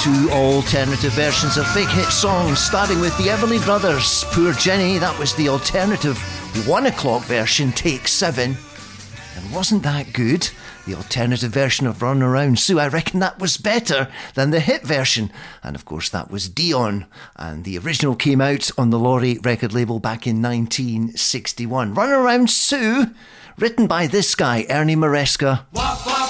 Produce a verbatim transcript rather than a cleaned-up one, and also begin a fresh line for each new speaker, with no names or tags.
two alternative versions of big hit songs, starting with the Everly Brothers, Poor Jenny. That was the alternative one o'clock version, take seven. And wasn't that good? The alternative version of Run Around Sue, I reckon that was better than the hit version. And of course that was Dion, and the original came out on the Laurie record label back in nineteen sixty-one. Run Around Sue, written by this guy, Ernie Maresca.
Wop, wop.